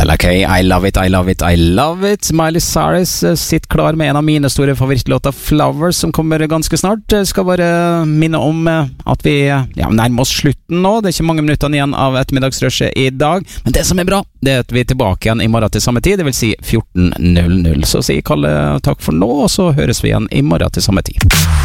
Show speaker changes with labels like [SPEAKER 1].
[SPEAKER 1] LK, I love it, I love it, I love it. Miley Cyrus sitter klar med en av mine store favorittlåter, Flowers, som kommer ganske snart. Skal bare minne om at vi nærmer oss slutten nå. Det er ikke mange minuttene igjen av ettermiddagsrushet i dag. Men det som er bra, det er at vi er tilbake igjen i morgen til samme tid, det vil si 14:00. Så sier Kalle takk for nå, og så høres vi igjen i morgen til samme tid.